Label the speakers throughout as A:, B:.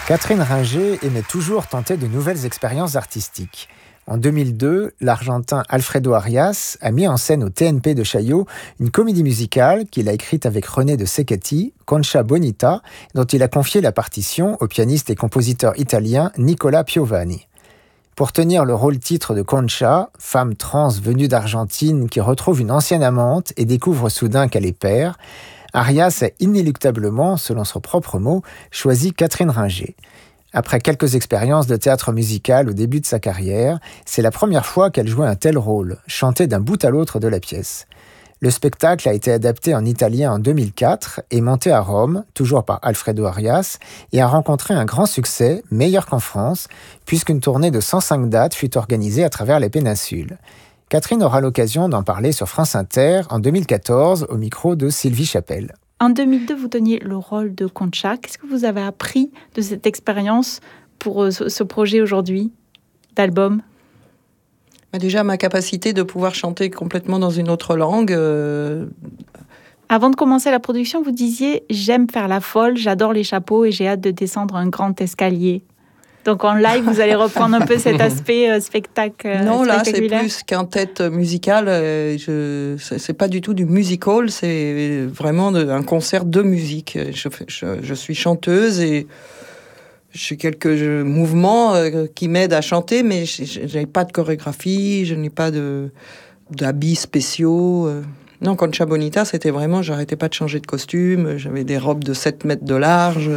A: Catherine Ringer aimait toujours tenter de nouvelles expériences artistiques. En 2002, l'Argentin Alfredo Arias a mis en scène au TNP de Chaillot une comédie musicale qu'il a écrite avec René de Cecchetti, Concha Bonita, dont il a confié la partition au pianiste et compositeur italien Nicola Piovani. Pour tenir le rôle-titre de Concha, femme trans venue d'Argentine qui retrouve une ancienne amante et découvre soudain qu'elle est père, Arias a inéluctablement, selon son propre mot, choisi Catherine Ringer. Après quelques expériences de théâtre musical au début de sa carrière, c'est la première fois qu'elle jouait un tel rôle, chanté d'un bout à l'autre de la pièce. Le spectacle a été adapté en italien en 2004 et monté à Rome, toujours par Alfredo Arias, et a rencontré un grand succès, meilleur qu'en France, puisqu'une tournée de 105 dates fut organisée à travers les péninsules. Catherine aura l'occasion d'en parler sur France Inter en 2014 au micro de Sylvie Chapelle.
B: En 2002, vous teniez le rôle de Concha. Qu'est-ce que vous avez appris de cette expérience pour ce projet aujourd'hui d'album ?
C: Déjà, ma capacité de pouvoir chanter complètement dans une autre langue.
B: Avant de commencer la production, vous disiez « J'aime faire la folle, j'adore les chapeaux et j'ai hâte de descendre un grand escalier ». Donc en live, vous allez reprendre un peu cet aspect spectacle.
C: Non, là, c'est plus qu'un tête musicale. C'est pas du tout du musical, c'est vraiment un concert de musique. Je suis chanteuse et j'ai quelques mouvements qui m'aident à chanter, mais je n'ai pas de chorégraphie, je n'ai pas d'habits spéciaux. Non, Concha Bonita, c'était vraiment, j'arrêtais pas de changer de costume, j'avais des robes de 7 mètres de large.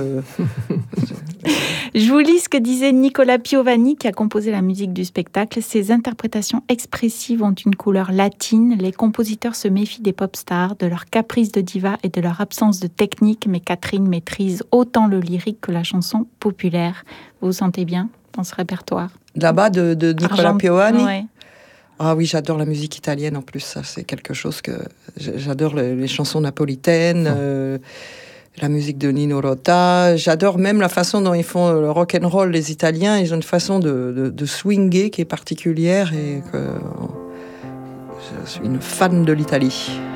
B: Je vous lis ce que disait Nicola Piovani, qui a composé la musique du spectacle. Ces interprétations expressives ont une couleur latine. Les compositeurs se méfient des pop stars, de leur caprice de diva et de leur absence de technique, mais Catherine maîtrise autant le lyrique que la chanson populaire. Vous vous sentez bien dans ce répertoire ?
C: Là-bas de Nicola Piovani.
B: Ouais.
C: Ah oui, j'adore la musique italienne en plus, ça c'est quelque chose que... J'adore les chansons napolitaines, la musique de Nino Rota, j'adore même la façon dont ils font le rock'n'roll, les Italiens, ils ont une façon de swinger qui est particulière et que je suis une fan de l'Italie.